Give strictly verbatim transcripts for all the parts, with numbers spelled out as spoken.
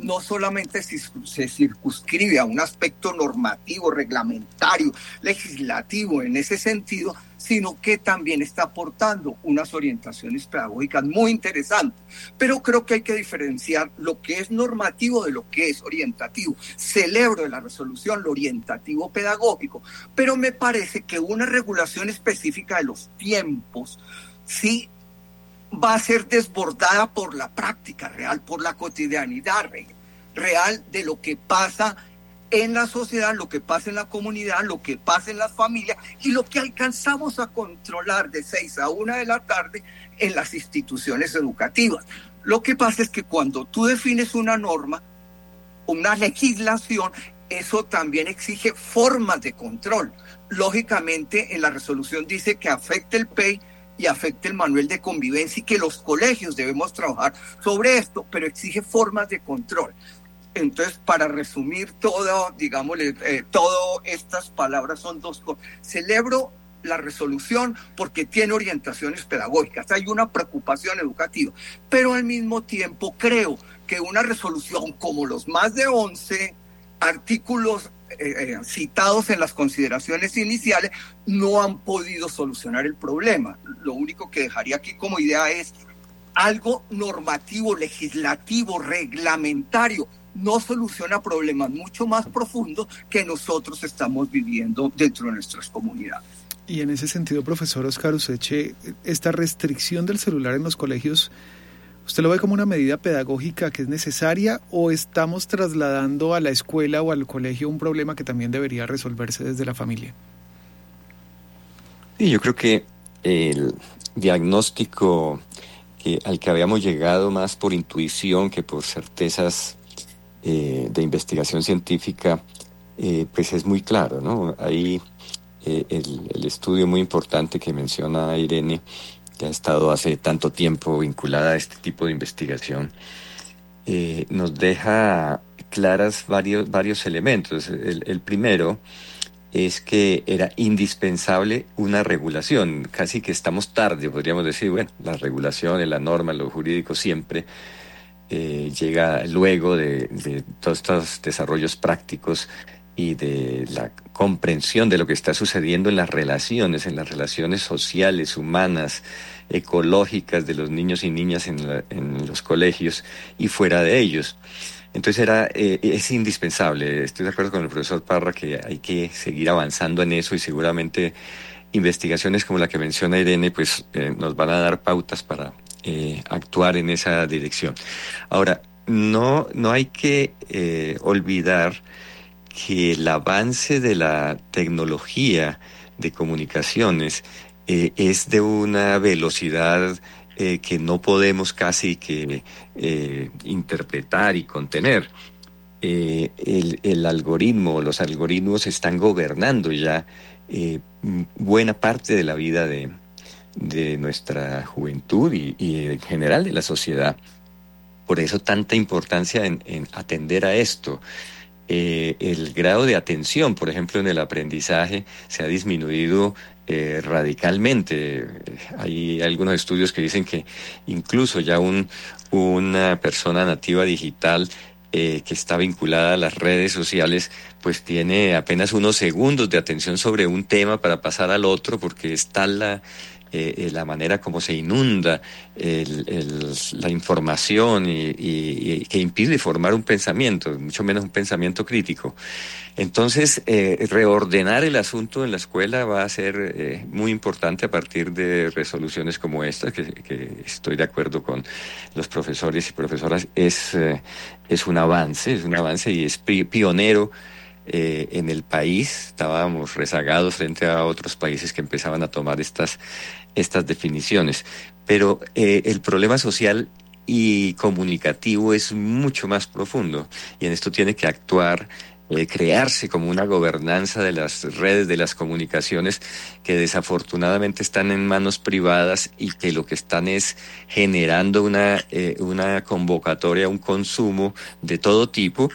no solamente se circunscribe a un aspecto normativo, reglamentario, legislativo en ese sentido, sino que también está aportando unas orientaciones pedagógicas muy interesantes. Pero creo que hay que diferenciar lo que es normativo de lo que es orientativo. Celebro de la resolución lo orientativo pedagógico, pero me parece que una regulación específica de los tiempos sí va a ser desbordada por la práctica real, por la cotidianidad real de lo que pasa en la sociedad, lo que pasa en la comunidad, lo que pasa en las familias y lo que alcanzamos a controlar de seis a una de la tarde en las instituciones educativas. Lo que pasa es que cuando tú defines una norma, una legislación, eso también exige formas de control. Lógicamente, en la resolución dice que afecte el P E I y afecte el manual de convivencia y que los colegios debemos trabajar sobre esto, pero exige formas de control. Entonces, para resumir todo, digámosle, eh, todas estas palabras son dos cosas. Celebro la resolución porque tiene orientaciones pedagógicas, hay una preocupación educativa, pero al mismo tiempo creo que una resolución como los más de once artículos eh, eh, citados en las consideraciones iniciales no han podido solucionar el problema. Lo único que dejaría aquí como idea es algo normativo, legislativo, reglamentario. No soluciona problemas mucho más profundos que nosotros estamos viviendo dentro de nuestras comunidades. Y en ese sentido, profesor Óscar Useche, esta restricción del celular en los colegios, ¿usted lo ve como una medida pedagógica que es necesaria o estamos trasladando a la escuela o al colegio un problema que también debería resolverse desde la familia? Sí, yo creo que el diagnóstico que, al que habíamos llegado más por intuición que por certezas eh, de investigación científica, eh, pues es muy claro, ¿no? Ahí eh, el, el estudio muy importante que menciona Irene, que ha estado hace tanto tiempo vinculada a este tipo de investigación, eh, nos deja claras varios, varios elementos. El, el primero es que era indispensable una regulación, casi que estamos tarde, podríamos decir, bueno, la regulación, la norma, lo jurídico siempre eh, llega luego de, de todos estos desarrollos prácticos y de la comprensión de lo que está sucediendo en las relaciones, en las relaciones sociales, humanas, ecológicas de los niños y niñas en, la, en los colegios y fuera de ellos. Entonces era eh, es indispensable, estoy de acuerdo con el profesor Parra que hay que seguir avanzando en eso y seguramente investigaciones como la que menciona Irene pues eh, nos van a dar pautas para eh, actuar en esa dirección. Ahora, no, no hay que eh, olvidar que el avance de la tecnología de comunicaciones eh, es de una velocidad eh, que no podemos casi que eh, interpretar y contener. Eh, el, el algoritmo, los algoritmos están gobernando ya eh, buena parte de la vida de, de nuestra juventud y, y en general de la sociedad. Por eso tanta importancia en, en atender a esto. Eh, el grado de atención, por ejemplo, en el aprendizaje se ha disminuido eh, radicalmente. Hay algunos estudios que dicen que incluso ya un, una persona nativa digital eh, que está vinculada a las redes sociales, pues tiene apenas unos segundos de atención sobre un tema para pasar al otro, porque está la... Eh, la manera como se inunda el, el, la información y, y, y que impide formar un pensamiento, mucho menos un pensamiento crítico. Entonces, eh, reordenar el asunto en la escuela va a ser eh, muy importante a partir de resoluciones como esta, que, que estoy de acuerdo con los profesores y profesoras, es, eh, es un avance, es un avance y es pi- pionero Eh, en el país. Estábamos rezagados frente a otros países que empezaban a tomar estas, estas definiciones. Pero eh, el problema social y comunicativo es mucho más profundo y en esto tiene que actuar, eh, crearse como una gobernanza de las redes de las comunicaciones que desafortunadamente están en manos privadas y que lo que están es generando una, eh, una convocatoria, un consumo de todo tipo.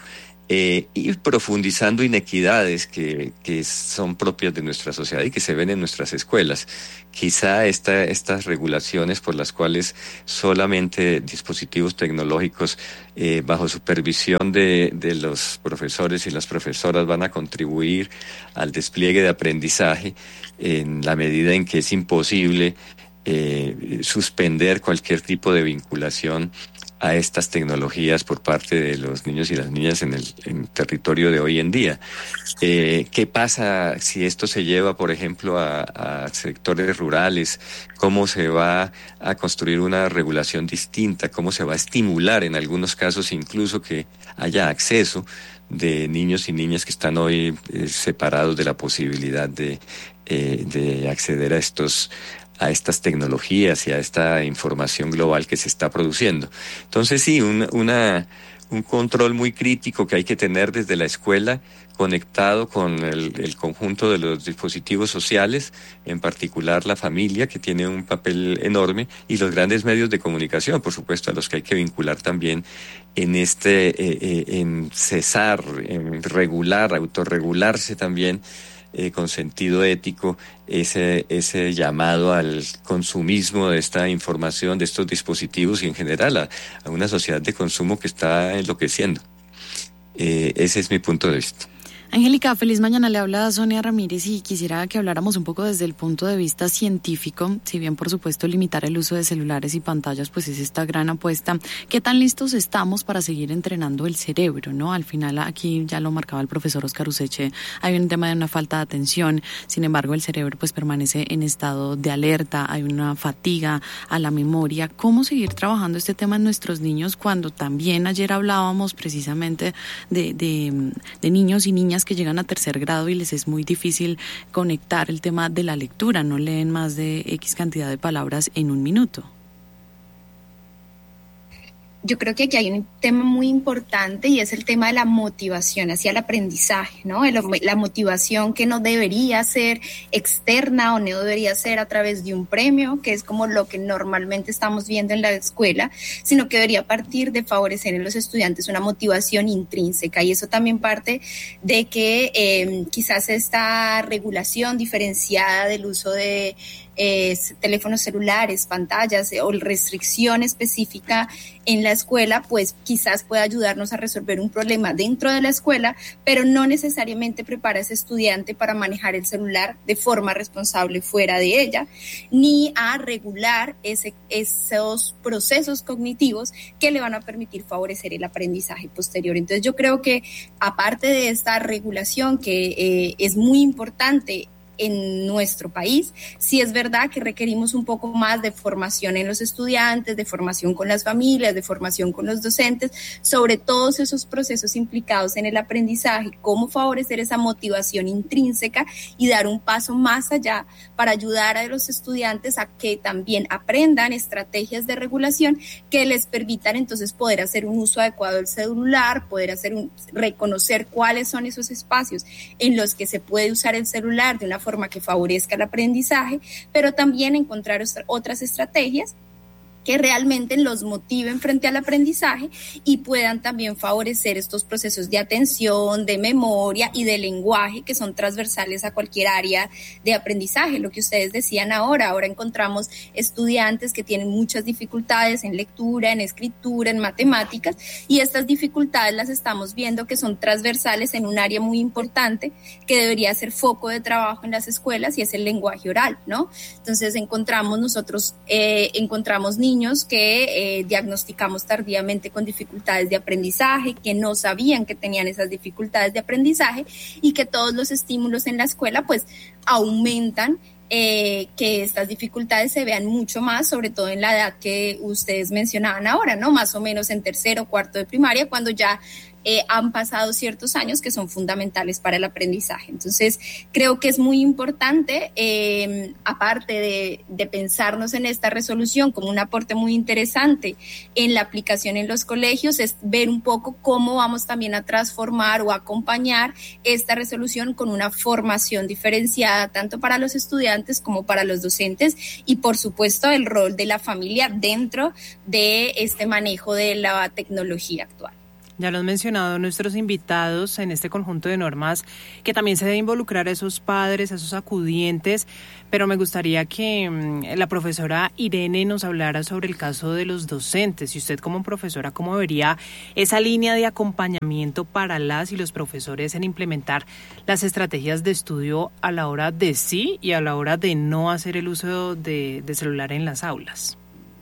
eh, ir profundizando inequidades que, que son propias de nuestra sociedad y que se ven en nuestras escuelas. Quizá esta, estas regulaciones por las cuales solamente dispositivos tecnológicos eh, bajo supervisión de, de los profesores y las profesoras van a contribuir al despliegue de aprendizaje en la medida en que es imposible eh, suspender cualquier tipo de vinculación a estas tecnologías por parte de los niños y las niñas en el en territorio de hoy en día. Eh, ¿Qué pasa si esto se lleva, por ejemplo, a, a sectores rurales? ¿Cómo se va a construir una regulación distinta? ¿Cómo se va a estimular en algunos casos incluso que haya acceso de niños y niñas que están hoy eh, separados de la posibilidad de, eh, de acceder a estos a estas tecnologías y a esta información global que se está produciendo? Entonces sí, un, una, un control muy crítico que hay que tener desde la escuela, conectado con el, el conjunto de los dispositivos sociales, en particular la familia, que tiene un papel enorme, y los grandes medios de comunicación, por supuesto, a los que hay que vincular también en este, eh, eh, en cesar, en regular, autorregularse también, Eh, con sentido ético, ese, ese llamado al consumismo de esta información, de estos dispositivos y en general a, a una sociedad de consumo que está enloqueciendo. Eh, ese es mi punto de vista. Angélica, feliz mañana, le habla Sonia Ramírez y quisiera que habláramos un poco desde el punto de vista científico. Si bien por supuesto limitar el uso de celulares y pantallas pues es esta gran apuesta, ¿qué tan listos estamos para seguir entrenando el cerebro, no? Al final, aquí ya lo marcaba el profesor Óscar Useche, hay un tema de una falta de atención, sin embargo el cerebro pues permanece en estado de alerta, hay una fatiga a la memoria. ¿Cómo seguir trabajando este tema en nuestros niños cuando también ayer hablábamos precisamente de, de, de niños y niñas que llegan a tercer grado y les es muy difícil conectar el tema de la lectura, no leen más de X cantidad de palabras en un minuto? Yo creo que aquí hay un tema muy importante y es el tema de la motivación hacia el aprendizaje, ¿no? El, la motivación que no debería ser externa o no debería ser a través de un premio, que es como lo que normalmente estamos viendo en la escuela, sino que debería partir de favorecer en los estudiantes una motivación intrínseca, y eso también parte de que eh, quizás esta regulación diferenciada del uso de Eh, teléfonos celulares, pantallas eh, o restricción específica en la escuela, pues quizás pueda ayudarnos a resolver un problema dentro de la escuela, pero no necesariamente prepara a ese estudiante para manejar el celular de forma responsable fuera de ella, ni a regular ese, esos procesos cognitivos que le van a permitir favorecer el aprendizaje posterior. Entonces yo creo que aparte de esta regulación que eh, es muy importante en nuestro país, sí es verdad que requerimos un poco más de formación en los estudiantes, de formación con las familias, de formación con los docentes, sobre todos esos procesos implicados en el aprendizaje, cómo favorecer esa motivación intrínseca y dar un paso más allá para ayudar a los estudiantes a que también aprendan estrategias de regulación que les permitan entonces poder hacer un uso adecuado del celular, poder hacer un, reconocer cuáles son esos espacios en los que se puede usar el celular de una forma que favorezca el aprendizaje, pero también encontrar otras estrategias que realmente los motiven frente al aprendizaje y puedan también favorecer estos procesos de atención, de memoria y de lenguaje que son transversales a cualquier área de aprendizaje. Lo que ustedes decían ahora, ahora encontramos estudiantes que tienen muchas dificultades en lectura, en escritura, en matemáticas, y estas dificultades las estamos viendo que son transversales en un área muy importante que debería ser foco de trabajo en las escuelas, y es el lenguaje oral, ¿no? Entonces encontramos nosotros, eh, encontramos niños niños que eh, diagnosticamos tardíamente con dificultades de aprendizaje, que no sabían que tenían esas dificultades de aprendizaje y que todos los estímulos en la escuela pues aumentan eh, que estas dificultades se vean mucho más, sobre todo en la edad que ustedes mencionaban ahora, ¿no? Más o menos en tercero o cuarto de primaria, cuando ya Eh, han pasado ciertos años que son fundamentales para el aprendizaje. Entonces, creo que es muy importante, eh, aparte de, de pensarnos en esta resolución como un aporte muy interesante en la aplicación en los colegios, es ver un poco cómo vamos también a transformar o acompañar esta resolución con una formación diferenciada tanto para los estudiantes como para los docentes, y por supuesto el rol de la familia dentro de este manejo de la tecnología actual. Ya lo han mencionado nuestros invitados en este conjunto de normas, que también se debe involucrar a esos padres, a esos acudientes, pero me gustaría que mmm, la profesora Irene nos hablara sobre el caso de los docentes. Y usted como profesora, ¿cómo vería esa línea de acompañamiento para las y los profesores en implementar las estrategias de estudio a la hora de sí y a la hora de no hacer el uso de, de celular en las aulas?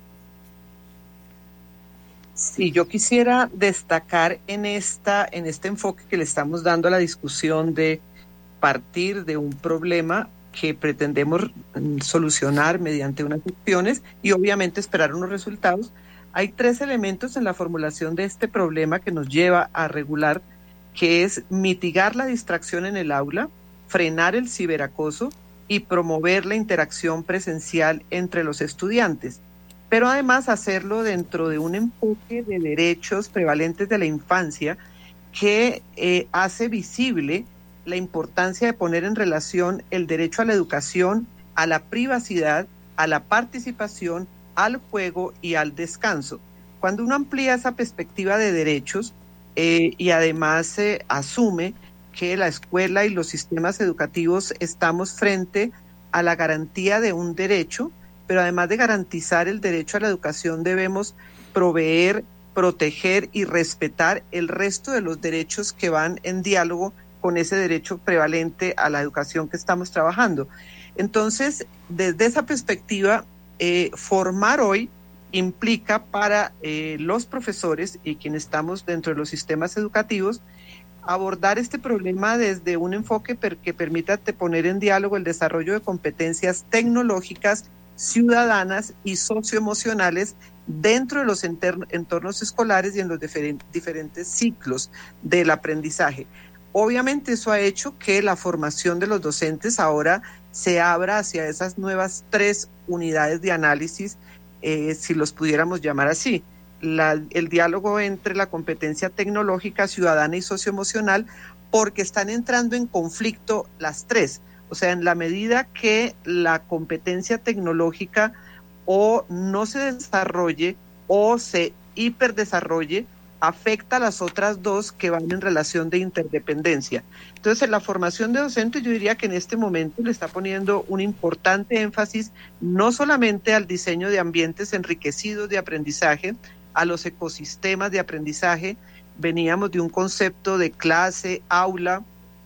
Sí, yo quisiera destacar en esta, en este enfoque que le estamos dando a la discusión de partir de un problema que pretendemos solucionar mediante unas acciones y obviamente esperar unos resultados. Hay tres elementos en la formulación de este problema que nos lleva a regular, que es mitigar la distracción en el aula, frenar el ciberacoso y promover la interacción presencial entre los estudiantes. Pero además hacerlo dentro de un enfoque de derechos prevalentes de la infancia que eh, hace visible la importancia de poner en relación el derecho a la educación, a la privacidad, a la participación, al juego y al descanso. Cuando uno amplía esa perspectiva de derechos eh, y además eh, asume que la escuela y los sistemas educativos estamos frente a la garantía de un derecho, pero además de garantizar el derecho a la educación debemos proveer, proteger y respetar el resto de los derechos que van en diálogo con ese derecho prevalente a la educación que estamos trabajando. Entonces, desde esa perspectiva, eh, formar hoy implica para eh, los profesores y quienes estamos dentro de los sistemas educativos abordar este problema desde un enfoque per- que permita poner en diálogo el desarrollo de competencias tecnológicas, ciudadanas y socioemocionales dentro de los enter- entornos escolares y en los diferen- diferentes ciclos del aprendizaje. Obviamente eso ha hecho que la formación de los docentes ahora se abra hacia esas nuevas tres unidades de análisis, eh, si los pudiéramos llamar así. La, el diálogo entre la competencia tecnológica, ciudadana y socioemocional, porque están entrando en conflicto las tres. O sea, en la medida que la competencia tecnológica o no se desarrolle o se hiperdesarrolle, afecta a las otras dos que van en relación de interdependencia. Entonces, en la formación de docentes, yo diría que en este momento le está poniendo un importante énfasis no solamente al diseño de ambientes enriquecidos de aprendizaje, a los ecosistemas de aprendizaje. Veníamos de un concepto de clase, aula,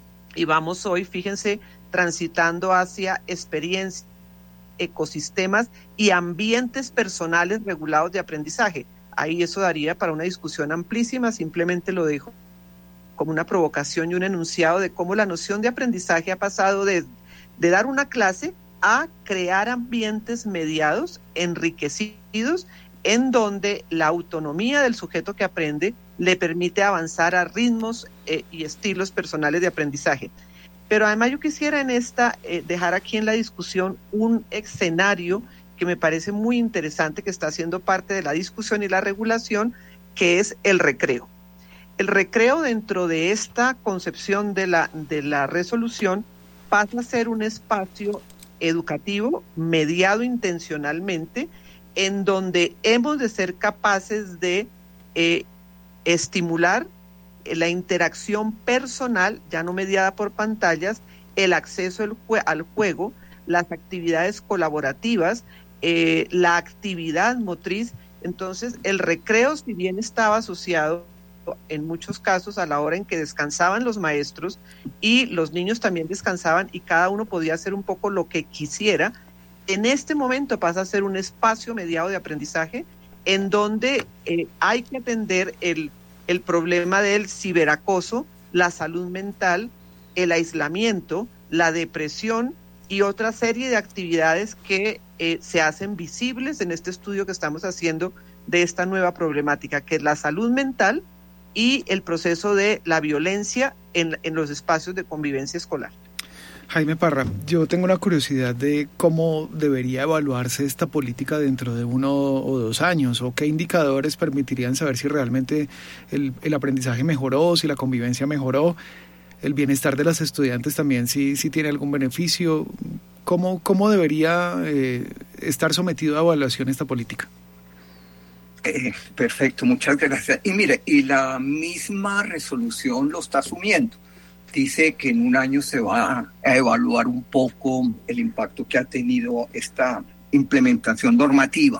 y vamos hoy, fíjense, transitando hacia experiencias, ecosistemas y ambientes personales regulados de aprendizaje. Ahí eso daría para una discusión amplísima, simplemente lo dejo como una provocación y un enunciado de cómo la noción de aprendizaje ha pasado de, de dar una clase a crear ambientes mediados, enriquecidos, en donde la autonomía del sujeto que aprende le permite avanzar a ritmos eh, y estilos personales de aprendizaje. Pero además yo quisiera en esta eh, dejar aquí en la discusión un escenario que me parece muy interesante, que está siendo parte de la discusión y la regulación, que es el recreo. El recreo dentro de esta concepción de la, de la resolución pasa a ser un espacio educativo mediado intencionalmente, en donde hemos de ser capaces de eh, estimular la interacción personal, ya no mediada por pantallas, el acceso al, jue- al juego, las actividades colaborativas, eh, la actividad motriz. Entonces, el recreo, si bien estaba asociado en muchos casos a la hora en que descansaban los maestros y los niños también descansaban y cada uno podía hacer un poco lo que quisiera, en este momento pasa a ser un espacio mediado de aprendizaje en donde eh, hay que atender el, el problema del ciberacoso, la salud mental, el aislamiento, la depresión y otra serie de actividades que eh, se hacen visibles en este estudio que estamos haciendo de esta nueva problemática, que es la salud mental y el proceso de la violencia en, en los espacios de convivencia escolar. Jaime Parra, yo tengo una curiosidad de cómo debería evaluarse esta política dentro de uno o dos años, o qué indicadores permitirían saber si realmente el, el aprendizaje mejoró, si la convivencia mejoró, el bienestar de los estudiantes también, si, si tiene algún beneficio. ¿Cómo, cómo debería eh, estar sometido a evaluación esta política? Eh, perfecto, muchas gracias. Y mire, y la misma resolución lo está asumiendo. Dice que en un año se va a evaluar un poco el impacto que ha tenido esta implementación normativa.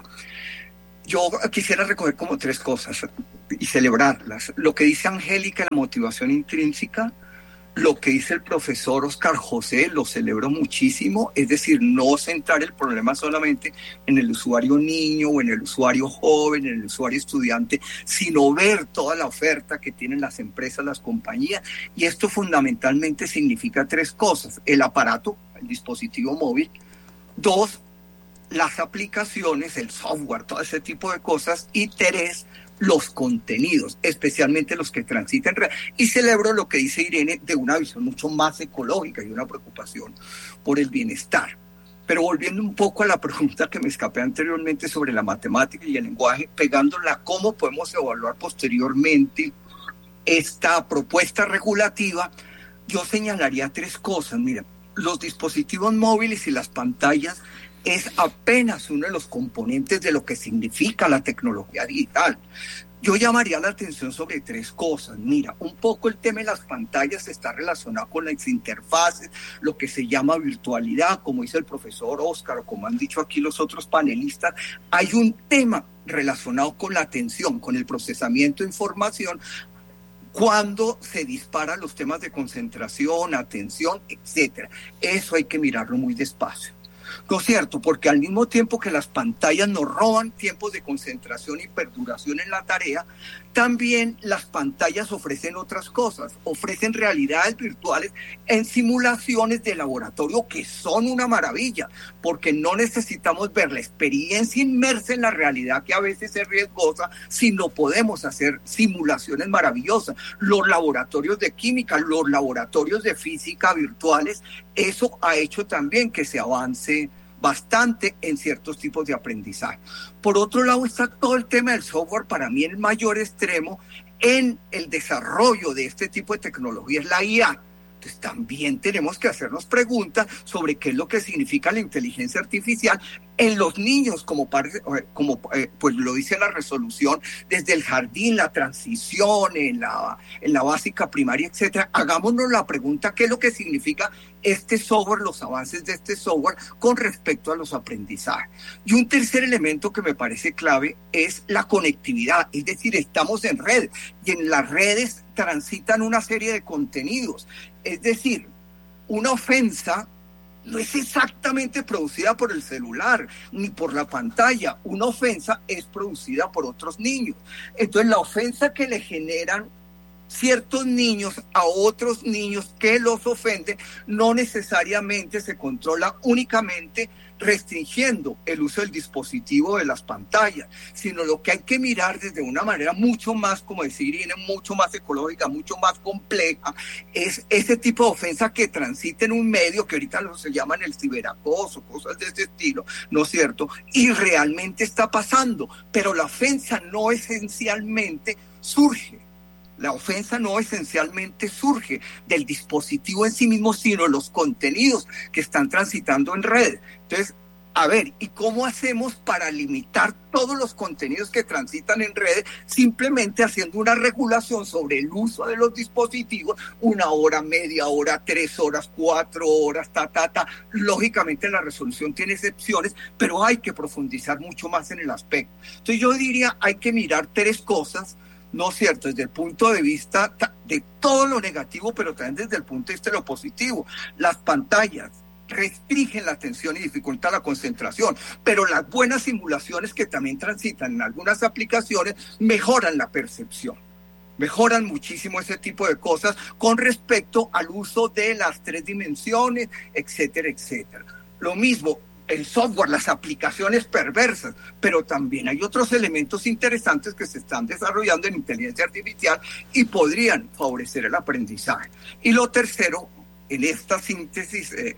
Yo quisiera recoger como tres cosas y celebrarlas. Lo que dice Angélica, la motivación intrínseca, lo que dice el profesor Oscar José, lo celebro muchísimo, es decir, no centrar el problema solamente en el usuario niño o en el usuario joven, en el usuario estudiante, sino ver toda la oferta que tienen las empresas, las compañías, y esto fundamentalmente significa tres cosas: el aparato, el dispositivo móvil; dos, las aplicaciones, el software, todo ese tipo de cosas; y tres, los contenidos, especialmente los que transitan. Y celebro lo que dice Irene de una visión mucho más ecológica y una preocupación por el bienestar. Pero volviendo un poco a la pregunta que me escapé anteriormente sobre la matemática y el lenguaje, pegándola, ¿cómo podemos evaluar posteriormente esta propuesta regulativa? Yo señalaría tres cosas. Mira, los dispositivos móviles y las pantallas es apenas uno de los componentes de lo que significa la tecnología digital. Yo llamaría la atención sobre tres cosas. Mira, un poco el tema de las pantallas está relacionado con las interfaces, lo que se llama virtualidad, como dice el profesor Oscar, o como han dicho aquí los otros panelistas. Hay un tema relacionado con la atención, con el procesamiento de información, cuando se disparan los temas de concentración, atención, etcétera. Eso hay que mirarlo muy despacio. ¿No es cierto? Porque al mismo tiempo que las pantallas nos roban tiempos de concentración y perduración en la tarea, también las pantallas ofrecen otras cosas, ofrecen realidades virtuales en simulaciones de laboratorio que son una maravilla, porque no necesitamos ver la experiencia inmersa en la realidad, que a veces es riesgosa, sino podemos hacer simulaciones maravillosas. Los laboratorios de química, los laboratorios de física virtuales, eso ha hecho también que se avance bastante en ciertos tipos de aprendizaje. Por otro lado está todo el tema del software, para mí el mayor extremo en el desarrollo de este tipo de tecnología es la I A. Entonces también tenemos que hacernos preguntas sobre qué es lo que significa la inteligencia artificial en los niños, como, como eh, pues lo dice la resolución, desde el jardín, la transición, en la, en la básica primaria, etcétera. Hagámonos la pregunta, ¿qué es lo que significa este software, los avances de este software con respecto a los aprendizajes? Y un tercer elemento que me parece clave es la conectividad, es decir, estamos en redes y en las redes transitan una serie de contenidos, es decir, una ofensa no es exactamente producida por el celular ni por la pantalla. Una ofensa es producida por otros niños. Entonces, la ofensa que le generan ciertos niños a otros niños que los ofenden no necesariamente se controla únicamente restringiendo el uso del dispositivo de las pantallas, sino lo que hay que mirar desde una manera mucho más, como decir Irene, mucho más ecológica, mucho más compleja, es ese tipo de ofensa que transita en un medio que ahorita lo se llaman el ciberacoso, cosas de ese estilo, ¿no es cierto? Y realmente está pasando, pero la ofensa no esencialmente surge. La ofensa no esencialmente surge del dispositivo en sí mismo, sino los contenidos que están transitando en red. Entonces, a ver, ¿y cómo hacemos para limitar todos los contenidos que transitan en redes? Simplemente haciendo una regulación sobre el uso de los dispositivos, una hora, media hora, tres horas, cuatro horas, ta, ta, ta. Lógicamente la resolución tiene excepciones, pero hay que profundizar mucho más en el aspecto. Entonces yo diría, hay que mirar tres cosas, ¿no es cierto?, desde el punto de vista de todo lo negativo, pero también desde el punto de vista de lo positivo. Las pantallas restringen la atención y dificultan la concentración, pero las buenas simulaciones que también transitan en algunas aplicaciones mejoran la percepción, mejoran muchísimo ese tipo de cosas con respecto al uso de las tres dimensiones, etcétera, etcétera. Lo mismo, el software, las aplicaciones perversas, pero también hay otros elementos interesantes que se están desarrollando en inteligencia artificial y podrían favorecer el aprendizaje. Y lo tercero, en esta síntesis, eh,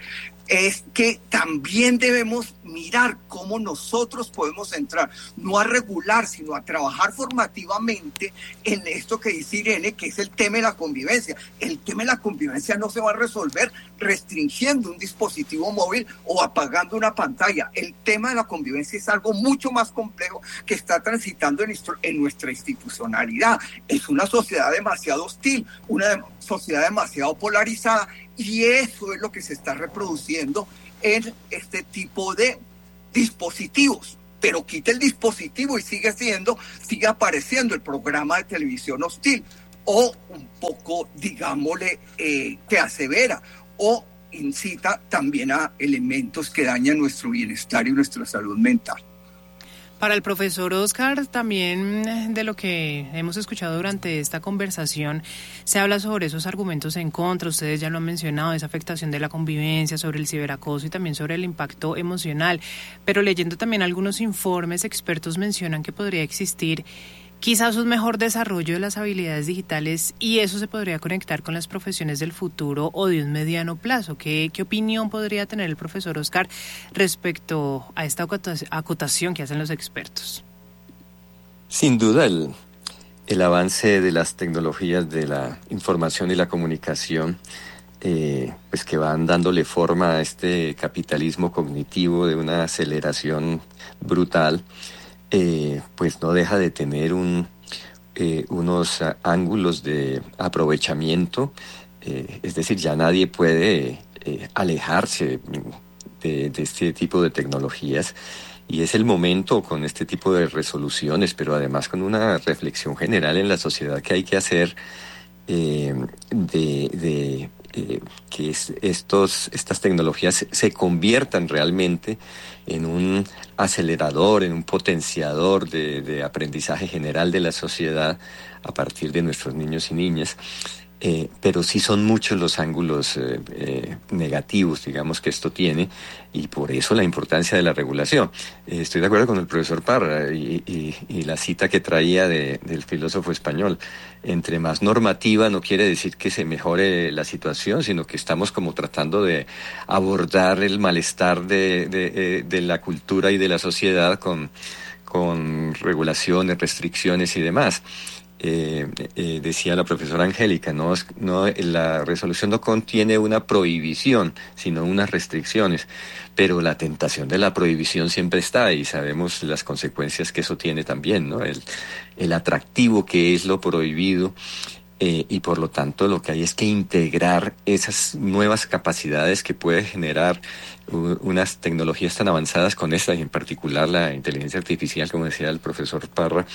es que también debemos mirar cómo nosotros podemos entrar, no a regular, sino a trabajar formativamente en esto que dice Irene, que es el tema de la convivencia. El tema de la convivencia no se va a resolver restringiendo un dispositivo móvil o apagando una pantalla. El tema de la convivencia es algo mucho más complejo que está transitando en, en nuestra institucionalidad. Es una sociedad demasiado hostil, una sociedad demasiado polarizada, y eso es lo que se está reproduciendo en este tipo de dispositivos. Pero quita el dispositivo y sigue siendo, sigue apareciendo el programa de televisión hostil, o un poco, digámosle, eh, que asevera o incita también a elementos que dañan nuestro bienestar y nuestra salud mental. Para el profesor Oscar, también de lo que hemos escuchado durante esta conversación, se habla sobre esos argumentos en contra, ustedes ya lo han mencionado, esa afectación de la convivencia, sobre el ciberacoso y también sobre el impacto emocional, pero leyendo también algunos informes, expertos mencionan que podría existir quizás un mejor desarrollo de las habilidades digitales y eso se podría conectar con las profesiones del futuro o de un mediano plazo. ¿Qué, qué opinión podría tener el profesor Oscar respecto a esta acotación que hacen los expertos? Sin duda, el, el avance de las tecnologías de la información y la comunicación, eh, pues que van dándole forma a este capitalismo cognitivo de una aceleración brutal, Eh, pues no deja de tener un, eh, unos uh, ángulos de aprovechamiento, eh, es decir, ya nadie puede eh, alejarse de, de este tipo de tecnologías y es el momento con este tipo de resoluciones, pero además con una reflexión general en la sociedad que hay que hacer eh, de... de Eh, que es, estos, estas tecnologías se conviertan realmente en un acelerador, en un potenciador de, de aprendizaje general de la sociedad a partir de nuestros niños y niñas. Eh, pero sí son muchos los ángulos eh, eh, negativos, digamos, que esto tiene, y por eso la importancia de la regulación. Eh, estoy de acuerdo con el profesor Parra y, y, y la cita que traía de, del filósofo español. Entre más normativa no quiere decir que se mejore la situación, sino que estamos como tratando de abordar el malestar de, de, de la cultura y de la sociedad con, con regulaciones, restricciones y demás. Eh, eh, decía la profesora Angélica, no, no, la resolución no contiene una prohibición, sino unas restricciones, pero la tentación de la prohibición siempre está y sabemos las consecuencias que eso tiene también, ¿no? El, el atractivo que es lo prohibido, eh, y por lo tanto lo que hay es que integrar esas nuevas capacidades que puede generar uh, unas tecnologías tan avanzadas con esta, y en particular la inteligencia artificial, como decía el profesor Parra,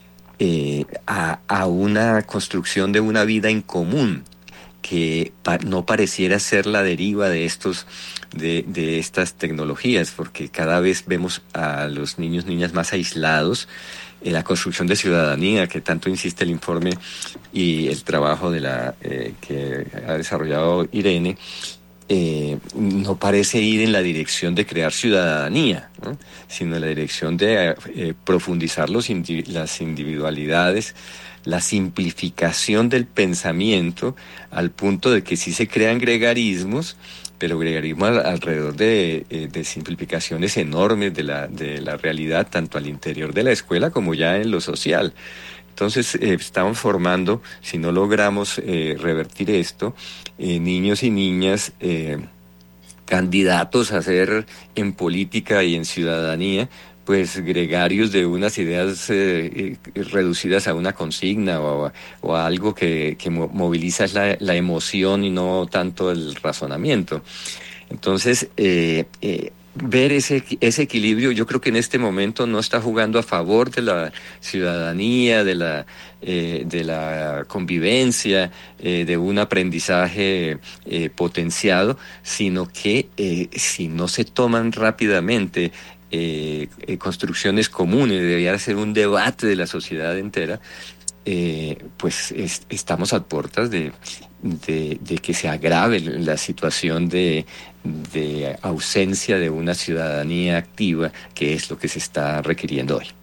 Eh, a, a una construcción de una vida en común que pa, no pareciera ser la deriva de estos de, de estas tecnologías, porque cada vez vemos a los niños niñas más aislados. En la construcción de ciudadanía que tanto insiste el informe y el trabajo de la eh, que ha desarrollado Irene, Eh, no parece ir en la dirección de crear ciudadanía, ¿no? Sino en la dirección de eh, profundizar los indiv- las individualidades, la simplificación del pensamiento, al punto de que sí se crean gregarismos, pero gregarismo al, alrededor de, eh, de simplificaciones enormes de la, de la realidad, tanto al interior de la escuela como ya en lo social. Entonces, eh, estamos formando, si no logramos eh, revertir esto, eh, niños y niñas eh, candidatos a ser en política y en ciudadanía, pues gregarios de unas ideas eh, eh, reducidas a una consigna o a, o a algo que, que moviliza la, la emoción y no tanto el razonamiento. Entonces, eh, eh, ver ese, ese equilibrio, yo creo que en este momento no está jugando a favor de la ciudadanía, de la, eh, de la convivencia, eh, de un aprendizaje eh, potenciado, sino que eh, si no se toman rápidamente eh, eh, construcciones comunes, debería ser un debate de la sociedad entera, eh, pues es, estamos a puertas de, de, de que se agrave la situación de, de ausencia de una ciudadanía activa, que es lo que se está requiriendo hoy.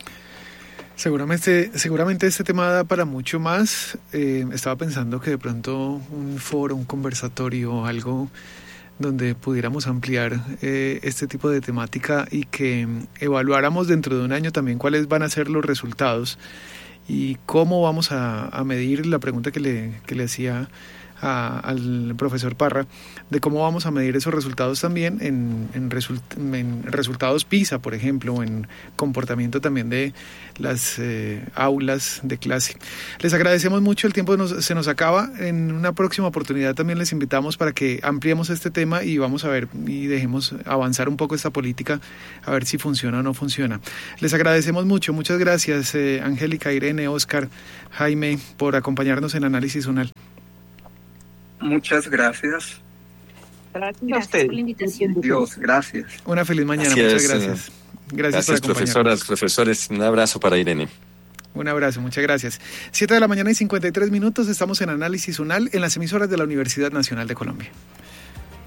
Seguramente, seguramente este tema da para mucho más. Eh, estaba pensando que de pronto un foro, un conversatorio, algo donde pudiéramos ampliar eh, este tipo de temática y que evaluáramos dentro de un año también cuáles van a ser los resultados y cómo vamos a, a medir la pregunta que le, que le hacía a, al profesor Parra, de cómo vamos a medir esos resultados también en, en, result, en resultados PISA, por ejemplo, o en comportamiento también de las eh, aulas de clase. Les agradecemos mucho, el tiempo nos, se nos acaba. En una próxima oportunidad también les invitamos para que ampliemos este tema y vamos a ver y dejemos avanzar un poco esta política, a ver si funciona o no funciona. Les agradecemos mucho, muchas gracias eh, Angélica, Irene, Oscar, Jaime, por acompañarnos en Análisis UNAL. Muchas gracias. Gracias, Gracias a ustedes. por la invitación. Dios, gracias. Una feliz mañana, Gracias, muchas gracias. Gracias, Gracias por acompañarnos. profesoras, profesores. Un abrazo para Irene. Un abrazo, muchas gracias. Siete de la mañana y cincuenta y tres minutos, estamos en Análisis UNAL en las emisoras de la Universidad Nacional de Colombia.